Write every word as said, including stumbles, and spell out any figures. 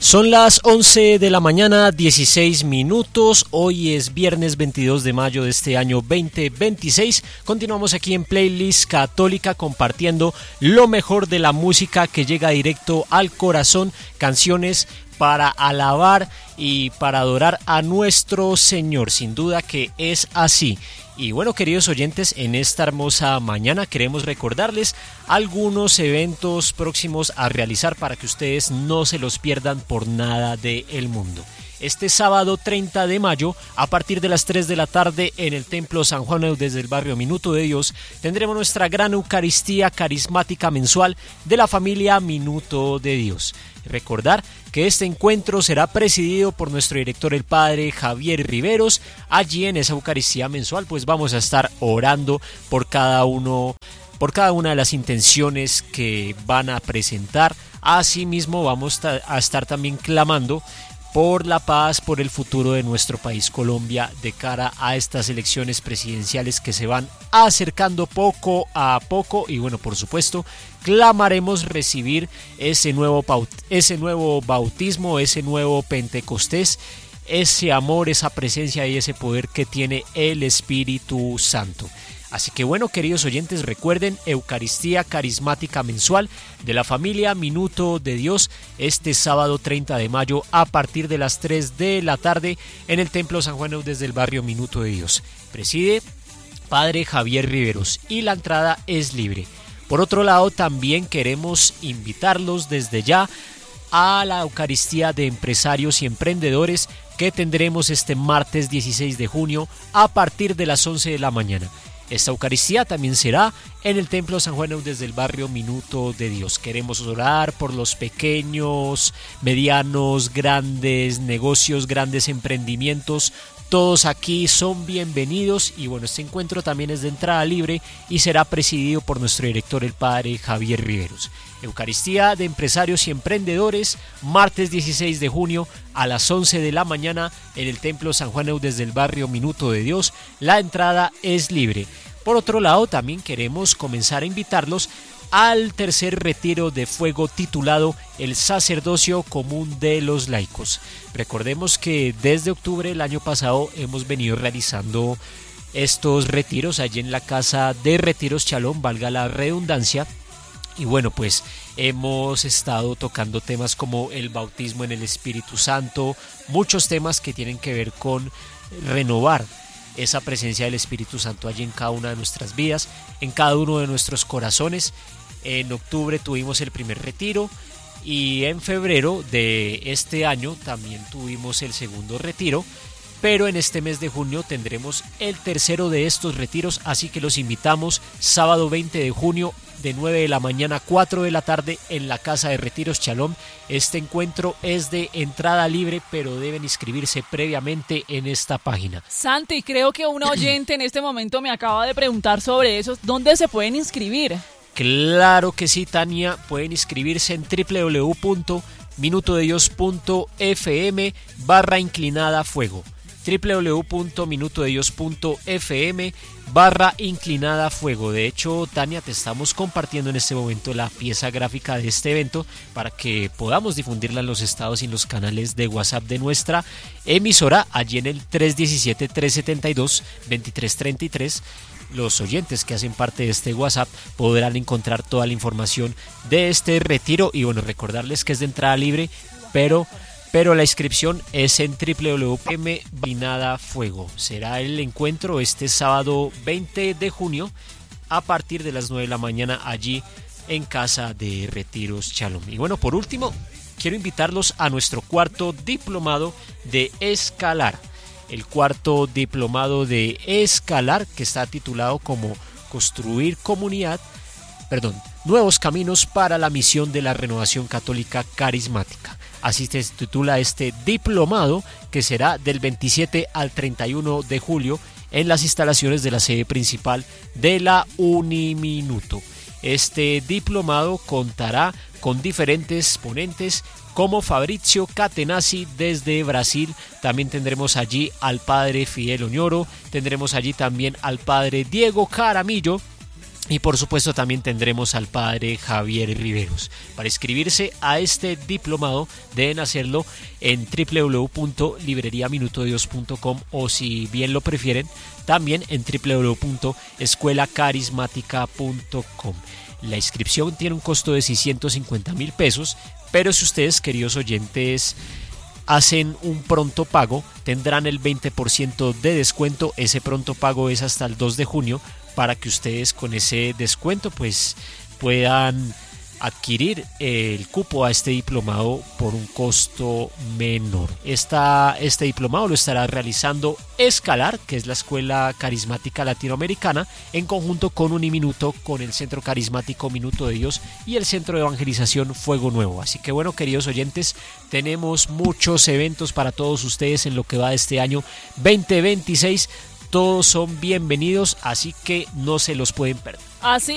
Son las once de la mañana, dieciséis minutos. Hoy es viernes veintidós de mayo de este año veinte veintiséis. Continuamos aquí en Playlist Católica compartiendo lo mejor de la música que llega directo al corazón, canciones para alabar y para adorar a nuestro Señor. Sin duda que es así. Y bueno, queridos oyentes, en esta hermosa mañana queremos recordarles algunos eventos próximos a realizar para que ustedes no se los pierdan por nada del mundo. Este sábado treinta de mayo, a partir de las tres de la tarde, en el Templo San Juan desde el barrio Minuto de Dios, tendremos nuestra gran Eucaristía carismática mensual de la familia Minuto de Dios. Recordar que este encuentro será presidido por nuestro director, el padre Javier Riveros. Allí en esa Eucaristía mensual pues vamos a estar orando por cada uno, por cada una de las intenciones que van a presentar. Asimismo vamos a estar también clamando por la paz, por el futuro de nuestro país Colombia de cara a estas elecciones presidenciales que se van acercando poco a poco. Y bueno, por supuesto, clamaremos recibir ese nuevo, ese nuevo bautismo, ese nuevo Pentecostés, ese amor, esa presencia y ese poder que tiene el Espíritu Santo. Así que bueno, queridos oyentes, recuerden, Eucaristía carismática mensual de la familia Minuto de Dios este sábado treinta de mayo a partir de las tres de la tarde en el Templo San Juan desde el barrio Minuto de Dios. Preside Padre Javier Riveros y la entrada es libre. Por otro lado, también queremos invitarlos desde ya a la Eucaristía de Empresarios y Emprendedores que tendremos este martes dieciséis de junio a partir de las once de la mañana. Esta Eucaristía también será en el Templo San Juan desde el barrio Minuto de Dios. Queremos orar por los pequeños, medianos, grandes negocios, grandes emprendimientos. Todos aquí son bienvenidos y bueno, este encuentro también es de entrada libre y será presidido por nuestro director, el padre Javier Riveros. Eucaristía de Empresarios y Emprendedores, martes dieciséis de junio a las once de la mañana en el Templo San Juan desde el barrio Minuto de Dios. La entrada es libre. Por otro lado, también queremos comenzar a invitarlos al tercer retiro de fuego titulado El Sacerdocio Común de los Laicos. Recordemos que desde octubre del año pasado hemos venido realizando estos retiros allí en la Casa de Retiros Chalón, valga la redundancia. Y bueno, pues hemos estado tocando temas como el bautismo en el Espíritu Santo, muchos temas que tienen que ver con renovar esa presencia del Espíritu Santo allí en cada una de nuestras vidas, en cada uno de nuestros corazones. En octubre tuvimos el primer retiro y en febrero de este año también tuvimos el segundo retiro, pero en este mes de junio tendremos el tercero de estos retiros, así que los invitamos sábado veinte de junio de nueve de la mañana a cuatro de la tarde en la Casa de Retiros Chalón. Este encuentro es de entrada libre, pero deben inscribirse previamente en esta página. Santi, creo que una oyente en este momento me acaba de preguntar sobre eso. ¿Dónde se pueden inscribir? Claro que sí, Tania, pueden inscribirse en doble u doble u doble u punto minuto de dios punto f m barra inclinada fuego. doble u doble u doble u punto minuto de dios punto f m barra inclinada fuego. De hecho, Tania, te estamos compartiendo en este momento la pieza gráfica de este evento para que podamos difundirla en los estados y en los canales de WhatsApp de nuestra emisora, allí en el tres uno siete, tres siete dos, dos tres tres tres. Los oyentes que hacen parte de este WhatsApp podrán encontrar toda la información de este retiro y bueno, recordarles que es de entrada libre, pero pero la inscripción es en doble u doble u doble u punto m inclinada fuego. Será el encuentro este sábado veinte de junio a partir de las nueve de la mañana allí en Casa de Retiros Chalón. Y bueno, por último, quiero invitarlos a nuestro cuarto diplomado de escalar. El cuarto diplomado de escalar, que está titulado como Construir Comunidad, perdón, Nuevos Caminos para la Misión de la Renovación Católica Carismática. Así se titula este diplomado, que será del veintisiete al treinta y uno de julio en las instalaciones de la sede principal de la Uniminuto. Este diplomado contará con diferentes ponentes como Fabrizio Catenacci desde Brasil. También tendremos allí al padre Fidel Oñoro, tendremos allí también al padre Diego Jaramillo Y por supuesto también tendremos al padre Javier Riveros. Para inscribirse a este diplomado deben hacerlo en doble u doble u doble u punto librería minuto de dios punto com o, si bien lo prefieren, también en doble u doble u doble u punto escuela carismática punto com. La inscripción tiene un costo de seiscientos cincuenta mil pesos, pero si ustedes, queridos oyentes, hacen un pronto pago, tendrán el veinte por ciento de descuento. Ese pronto pago es hasta el dos de junio, para que ustedes con ese descuento pues puedan adquirir el cupo a este diplomado por un costo menor. Esta, este diplomado lo estará realizando Escalar, que es la Escuela Carismática Latinoamericana, en conjunto con Uniminuto, con el Centro Carismático Minuto de Dios y el Centro de Evangelización Fuego Nuevo. Así que bueno, queridos oyentes, tenemos muchos eventos para todos ustedes en lo que va de este año veinte veintiséis. Todos son bienvenidos, así que no se los pueden perder. Así